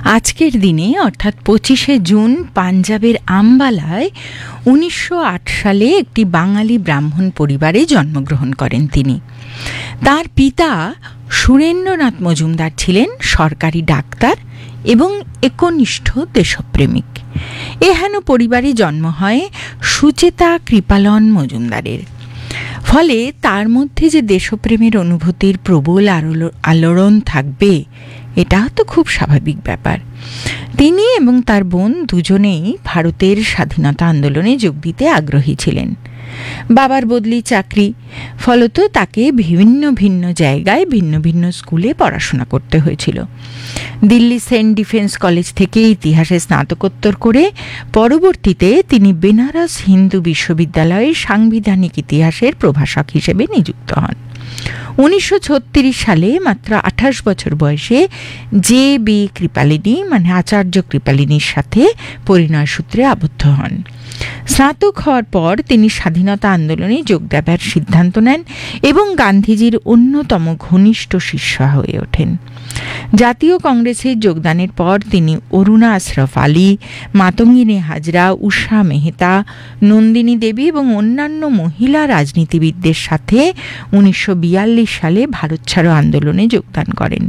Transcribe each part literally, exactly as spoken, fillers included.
আজকের দিনে অর্থাৎ পঁচিশে জুন পাঞ্জাবের আম্বালায় উনিশশো আট সালে একটি বাঙালি ব্রাহ্মণ পরিবারে জন্মগ্রহণ করেন তিনি। তার পিতা সুরেন্দ্রনাথ মজুমদার ছিলেন সরকারি ডাক্তার এবং একনিষ্ঠ দেশপ্রেমিক। এহেন পরিবারে জন্ম হয় সুচেতা কৃপালন মজুমদারের। ফলে তার মধ্যে যে দেশপ্রেমের অনুভূতির প্রবল আলোড়ন থাকবে এটা তো খুব স্বাভাবিক ব্যাপার। তিনি এবং তার বোন দুজনেই ভারতের স্বাধীনতা আন্দোলনে যোগ দিতে আগ্রহী ছিলেন। বাবার বদলি চাকরি, ফলত তাকে ভিন্ন ভিন্ন জায়গায় ভিন্ন ভিন্ন স্কুলে পড়াশোনা করতে হয়েছিল। দিল্লি সেন্ট ডিফেন্স কলেজ থেকে ইতিহাসে স্নাতকোত্তর করে পরবর্তীতে তিনি বেনারস হিন্দু বিশ্ববিদ্যালয়ে সাংবিধানিক ইতিহাসের প্রভাষক হিসেবে নিযুক্ত হন। উনিশশো ছত্রিশ সালে মাত্র আঠাশ বছর বয়সে জে বি কৃপালিনী মানে আচার্য কৃপালিনীর সাথে পরিণয় সূত্রে আবদ্ধ হন। স্নাতক হওয়ার পর তিনি স্বাধীনতা আন্দোলনে যোগ দেবার সিদ্ধান্ত নেন এবং গান্ধীজির অন্যতম ঘনিষ্ঠ শিষ্য হয়ে ওঠেন। জাতীয় কংগ্রেসে যোগদানের পর তিনি অরুণা আশরফ আলী, মাতঙ্গিনী হাজরা, উষা মেহতা, নন্দিনী দেবী এবং অন্যান্য মহিলা রাজনীতিবিদদের সাথে উনিশশো বিয়াল্লিশ সালে ভারত ছাড়ো আন্দোলনে যোগদান করেন।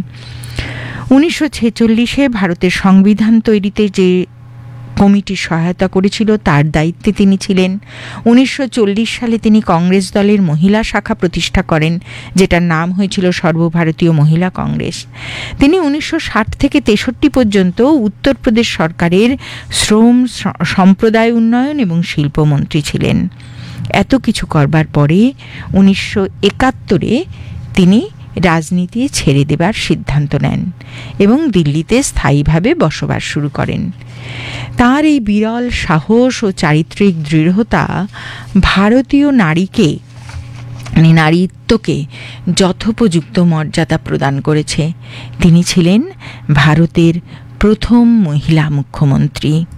উনিশশো ছেচল্লিশে ভারতের সংবিধান তৈরিতে যে কমিটি সহায়তা করেছিল তার দায়িত্বে তিনি ছিলেন। উনিশশো চল্লিশ সালে তিনি কংগ্রেস দলের মহিলা শাখা প্রতিষ্ঠা করেন, যেটার নাম হয়েছিল সর্বভারতীয় মহিলা কংগ্রেস। তিনি উনিশশো ষাট থেকে তেষট্টি পর্যন্ত উত্তরপ্রদেশ সরকারের শ্রম, সম্প্রদায় উন্নয়ন এবং শিল্পমন্ত্রী ছিলেন। এত কিছু করবার পরে উনিশশো একাত্তরে তিনি রাজনীতি ছেড়ে দেবার সিদ্ধান্ত নেন এবং দিল্লিতে স্থায়ীভাবে বসবাস শুরু করেন। তার এই বিরল সাহস ও চারিত্রিক দৃঢ়তা ভারতীয় নারীকে মানে নারীত্বকে যথোপযুক্ত মর্যাদা প্রদান করেছে। তিনি ছিলেন ভারতের প্রথম মহিলা মুখ্যমন্ত্রী।